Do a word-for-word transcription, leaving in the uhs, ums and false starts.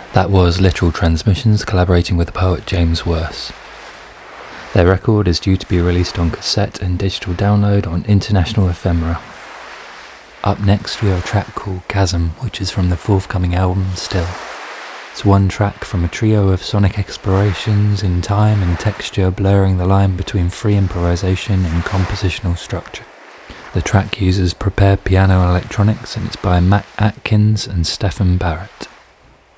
That was Literal Transmissions collaborating with the poet James Worse. Their record is due to be released on cassette and digital download on International Ephemera. Up next we have a track called Chasm, which is from the forthcoming album Still. It's one track from a trio of sonic explorations in time and texture, blurring the line between free improvisation and compositional structure. The track uses prepared piano electronics and it's by Matt Atkins and Stephan Barrett.